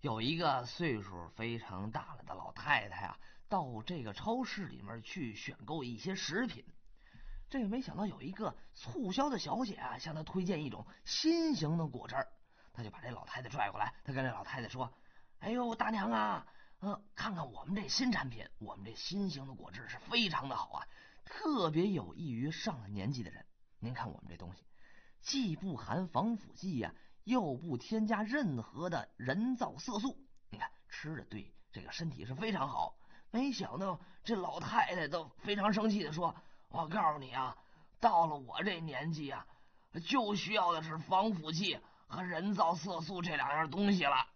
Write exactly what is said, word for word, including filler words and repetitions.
有一个岁数非常大了的老太太啊，到这个超市里面去选购一些食品。这个没想到有一个促销的小姐啊，向她推荐一种新型的果汁儿。他就把这老太太拽过来，他跟这老太太说：哎呦，大娘啊，呃，看看我们这新产品，我们这新型的果汁是非常的好啊，特别有益于上了年纪的人。您看我们这东西，既不含防腐剂呀、啊，又不添加任何的人造色素，你看吃着对这个身体是非常好。没想到这老太太都非常生气的说：我告诉你啊，到了我这年纪啊，就需要的是防腐剂和人造色素这两样东西了。